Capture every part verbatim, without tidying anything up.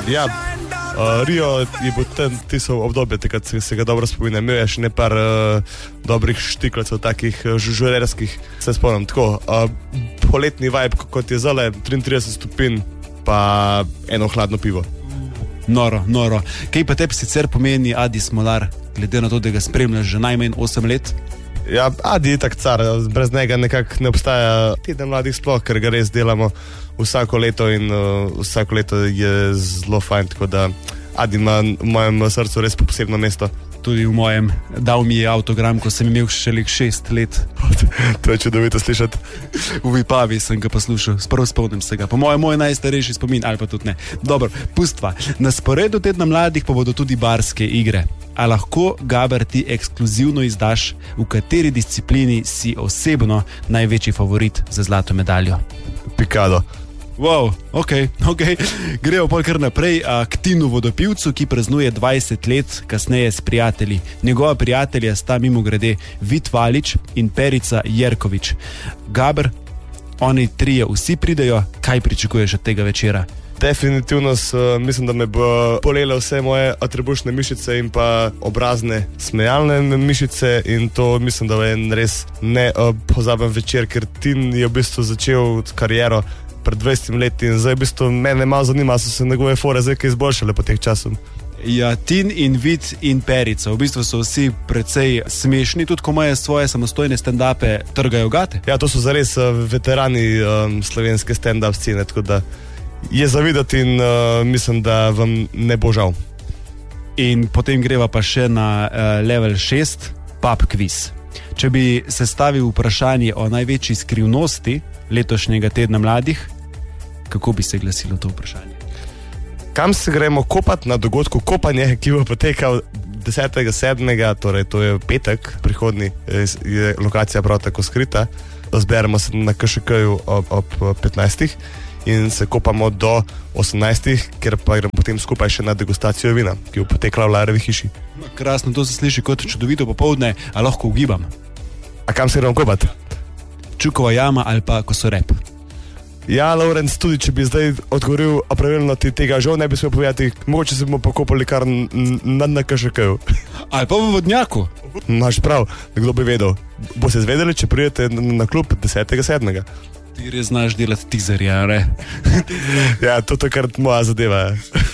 Ja, uh, Rio je bil ten, tisto obdobje, takrat se, se ga dobro spominjam. Imel je še ne par uh, dobrih štiklecov, takih uh, žuželerskih, se spomnim. Tako, uh, poletni vibe, kot je zale, triintrideset stopinj, pa eno hladno pivo. Noro, noro. Kaj pa tebi sicer pomeni Adi Smolar, glede na to, da ga spremljaš že najmanj osem let? Ja, Adi je tak car, brez njega nekako ne obstaja teden mladih sploh, ker ga res delamo vsako leto in uh, vsako leto je zelo fajn, tako da Adi ima v mojem srcu res posebno mesto. Tudi v mojem. Dal mi je autogram, ko sem imel šele šest let. To je čudovito slišati. V Vipavi sem ga poslušal, spravo spomnim se ga. Po mojem, moj najstarejši spomin, ali pa tudi ne. Dobro, pustva. Na sporedu tedna mladih pa bodo tudi barske igre. A lahko, Gaber, ti ekskluzivno izdaš, v kateri disciplini si osebno največji favorit za zlato medaljo? Pikado. Wow, ok, ok. Grejo pol kar naprej a, k Tinu Vodopivcu, ki praznuje dvajset let kasneje s prijatelji. Njegova prijatelja sta mimogrede Vit Valič in Perica Jerkovič. Gaber, oni trije vsi pridejo, kaj pričakuješ od tega večera? Definitivno s, mislim, da me bo polele vse moje atribušne mišice in pa obrazne smejalne mišice in to mislim, da je en res ne uh, pozaben večer, ker Tin je v bistvu začel kariero pred dvajsetimi leti in zdaj v bistvu mene malo zanima, so se njegove fore zdaj kaj izboljšale po teh časom. Ja, Tin in Vit in Perica, v bistvu so vsi precej smešni, tudi ko imajo svoje samostojne stand-upe, trgajo gate. Ja, to so zares uh, veterani um, slovenske stand-up scene, tako da je zavidati in uh, mislim, da vam ne bo žal. In potem greva pa še na uh, level šest, pub quiz. Če bi sestavil vprašanje o največji skrivnosti letošnjega tedna mladih, kako bi se glasilo to vprašanje? Kam se gremo kopati na dogodku kopanje, ki bo potekal desetega sedmega, torej to je petek, prihodnji je lokacija prav tako skrita. Zberemo se na K Š K-ju ob, ob petnajstih in se kopamo do osemnajstih, ker pa gremo potem skupaj še na degustacijo vina, ki bo potekla v Lajrevi hiši. Krasno, to se sliši kot čudovito popoldne, a lahko ugibam. A kam se gremo kopati? Čukova jama ali pa Kosorep? Ja, Lorenz, tudi če bi zdaj odgovoril, a pravilno ti tega žal ne bi smel povedati, mogoče se bomo pokopali kar na, na K Š K-ju. Ali pa v Vodnjaku? Imaš prav, kdo bi vedel. Bo se zvedeli, če pridete na, na klub desetega sedmega. Ti res znaš delati tizerja, ne? Ja, to je kar moja zadeva.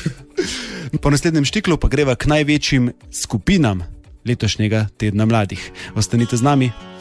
Po naslednjem štiklu pa greva k največjim skupinam letošnjega tedna mladih. Ostanite z nami.